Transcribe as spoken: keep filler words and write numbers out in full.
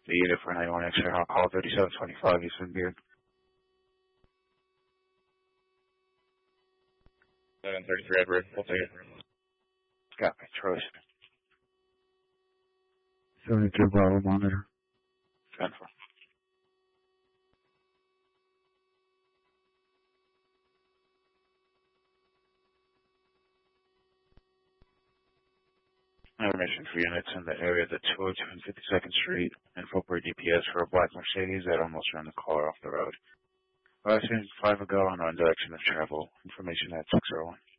The unit for ninety-one X-ray on call thirty-seven twenty-five Eastern Beard. seven thirty-three Edward, we'll take it. Got me, Troy. seventy-two Bravo monitor. ten four. Information for units in the area of the two oh two and fifty-second Street and Faubourg D P S for a black Mercedes that almost ran the caller off the road. Last seen five ago on one direction of travel. Information at six oh one.